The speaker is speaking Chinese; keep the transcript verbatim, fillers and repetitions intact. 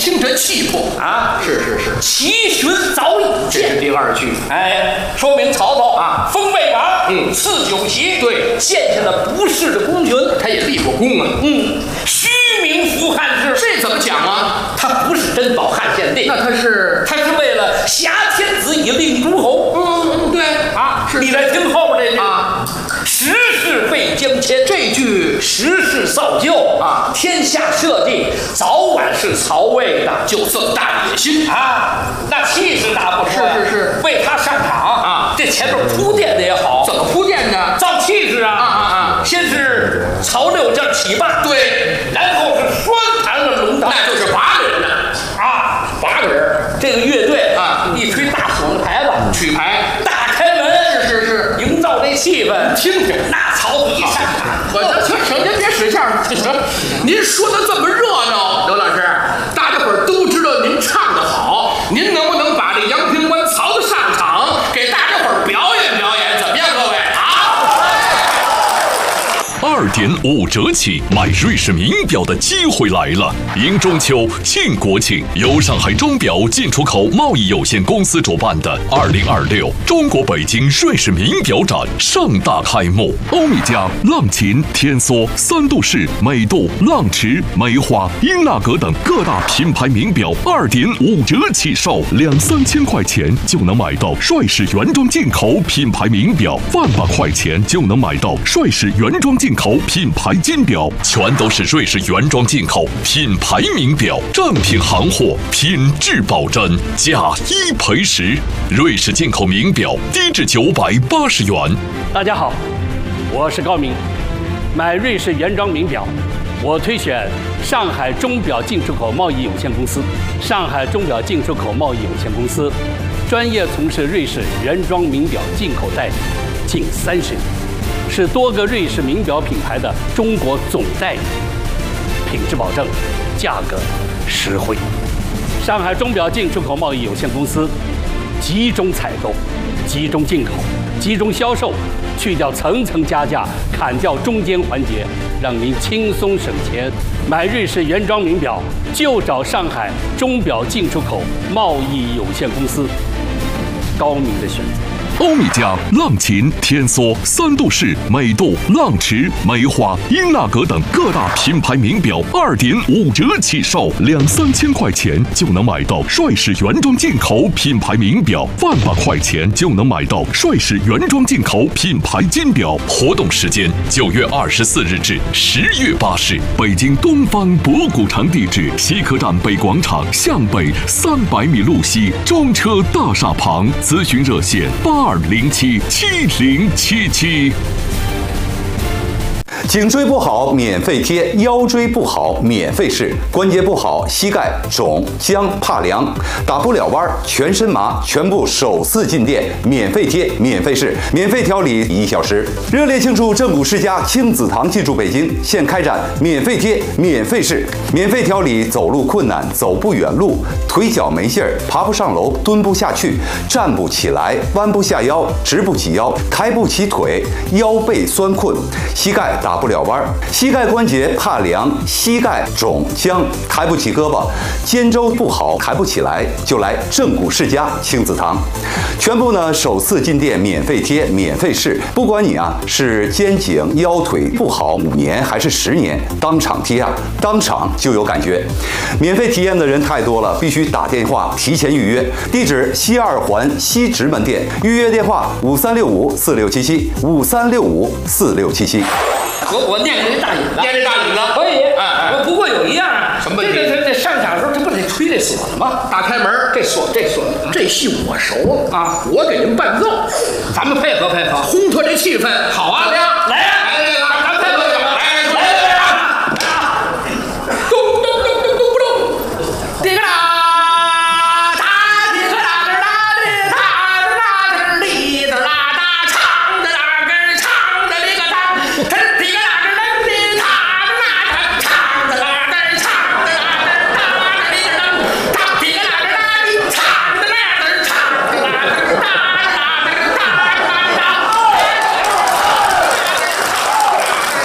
听这气魄啊！ 是是是， 奇勋早已见。 这是第二句， 哎，说明曹操啊， 封魏王， 嗯， 赐酒席， 对， 献下了不世的功勋， 他也立过功啊， 嗯，虚名扶汉室， 这怎么讲啊？ 他不是真保汉献帝， 那他是他是为了挟天子以令诸侯。 嗯嗯，对啊， 是你来听后边这句啊， 时势被将迁， 这句时势造就啊， 天下社稷早晚是曹魏的， 就这么大野心啊，那气势大不说， 是是是， 为他上场啊， 这前面铺垫的也好， 怎么铺垫的？ 造气势啊啊啊啊！ 先是曹六将起罢， 对， 然后是双弹了龙堂， 那就是八个人呢啊， 八个人， 这个乐队啊， 一吹大唢呐牌子， 曲牌， 大开门， 是是是， 营造这气氛， 听听， 那曹丕一上场， 我这行行，您别使相声，您说的这么热闹，刘老师，大家伙儿都知道您唱的好，您能不能把这阳平关曹子上场给大家伙儿表演表演，怎么样，各位啊？ 二点五折起买瑞士名表的机会来了！迎中秋庆国庆，由上海钟表进出口贸易有限公司主办的二零二六中国北京瑞士名表展盛大开幕。欧米茄、浪琴、天梭、三度式、美度、浪驰、梅花、英纳格等各大品牌名表二点五折起售，两三千块钱就能买到瑞士原装进口品牌名表，万把块钱就能买到瑞士原装进口品牌金表，全都是瑞士原装进口品牌名表，正品行货，品质保真，价一赔十。瑞士进口名表低至九百八十元。 大家好，我是高明。买瑞士原装名表，我推选上海钟表进出口贸易有限公司。上海钟表进出口贸易有限公司专业从事瑞士原装名表进口代理近三十年，是多个瑞士名表品牌的中国总代理，品质保证，价格实惠。上海钟表进出口贸易有限公司集中采购、集中进口、集中销售，去掉层层加价，砍掉中间环节，让您轻松省钱。买瑞士原装名表就找上海钟表进出口贸易有限公司，高明的选择。 欧米茄、浪琴、天梭、三度式、美度、浪驰、梅花、英纳格等各大品牌名表二点五折起售，两三千块钱就能买到瑞士原装进口品牌名表，万把块钱就能买到瑞士原装进口品牌金表。活动时间九月二十四日至十月八日，北京东方博古城地址：西客站北广场向北三百米路西中车大厦旁。咨询热线八二零七七零七七。 颈椎不好免费贴，腰椎不好免费试，关节不好、膝盖肿、僵、怕凉、打不了弯、全身麻，全部首次进店，免费贴、免费试、免费调理一小时。热烈庆祝正骨世家亲子堂进驻北京，现开展免费贴、免费试、免费调理走路困难、走不远路、腿脚没劲儿、爬不上楼、蹲不下去、站不起来、弯不下腰、直不起腰、抬不起腿、腰背酸困、膝盖打不了弯，膝盖关节怕凉、膝盖肿僵、抬不起胳膊、肩周不好、抬不起来，就来正骨世家亲子堂。全部呢首次进店免费贴、免费试，不管你啊是肩颈腰腿不好五年还是十年，当场贴啊，当场就有感觉。免费体验的人太多了，必须打电话提前预约。地址：西二环西直门店，预约电话五三六五四六七七五三六五四六七七。 我我念这大引子， 念这大引子可以。 哎哎我不过有一样啊， 什么问题这个这这上场的时候，他不得吹这唢呐吗？ 大开门， 这唢这唢呐， 这戏我熟啊， 我给您伴奏， 咱们配合配合， 烘托这气氛。好啊， 来呀！